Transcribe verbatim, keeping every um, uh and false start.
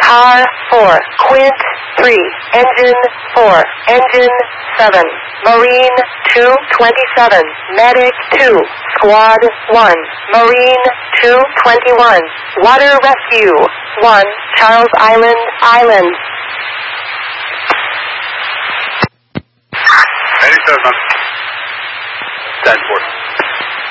Car four, Quint three, Engine four, Engine seven, Marine two twenty-seven, Medic two, Squad one, Marine two twenty-one, Water Rescue one, Charles Island, Island. eighty-seven. ten four.